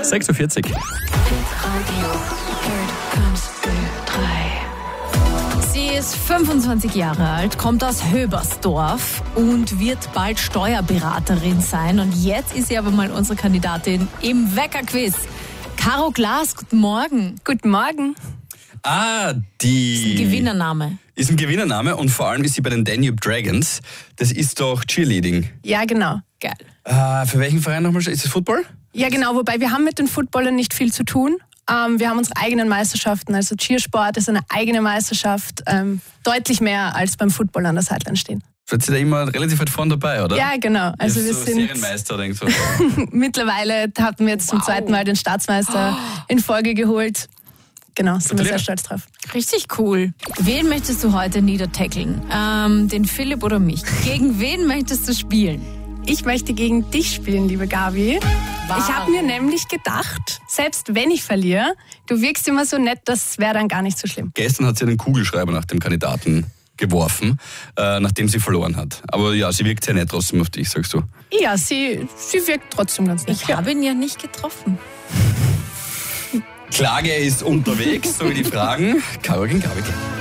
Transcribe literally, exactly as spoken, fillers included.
sechs Uhr vierzig. Sie ist fünfundzwanzig Jahre alt, kommt aus Höbersdorf und wird bald Steuerberaterin sein. Und jetzt ist sie aber mal unsere Kandidatin im Wecker-Quiz. Caro Glas, guten Morgen. Guten Morgen. Ah, die... Das ist ein Gewinnername. Ist ein Gewinnername und vor allem ist sie bei den Danube Dragons. Das ist doch Cheerleading. Ja, genau. Geil. Äh, für welchen Verein nochmal? Ist das Football? Ja, genau. Wobei wir haben mit den Footballern nicht viel zu tun. Ähm, wir haben unsere eigenen Meisterschaften. Also Cheersport ist eine eigene Meisterschaft. Ähm, deutlich mehr als beim Football an der Sideline stehen. Seid ihr da immer relativ weit vorne dabei, oder? Ja, genau. Also wir so sind Serienmeister oder so. mittlerweile hatten wir jetzt zum Wow. zweiten Mal den Staatsmeister in Folge geholt. Genau, sind wir sehr stolz drauf. Richtig cool. Wen möchtest du heute niedertackeln? Ähm, den Philipp oder mich? Gegen wen möchtest du spielen? Ich möchte gegen dich spielen, liebe Gabi. Warum? Ich habe mir nämlich gedacht, selbst wenn ich verliere, du wirkst immer so nett, das wäre dann gar nicht so schlimm. Gestern hat sie einen Kugelschreiber nach dem Kandidaten geworfen, äh, nachdem sie verloren hat. Aber ja, sie wirkt sehr nett trotzdem auf dich, sagst du. Ja, sie, sie wirkt trotzdem ganz nett. Ich habe ihn ja nicht getroffen. Klage ist unterwegs, so wie die Fragen. Caro gegen Gabi.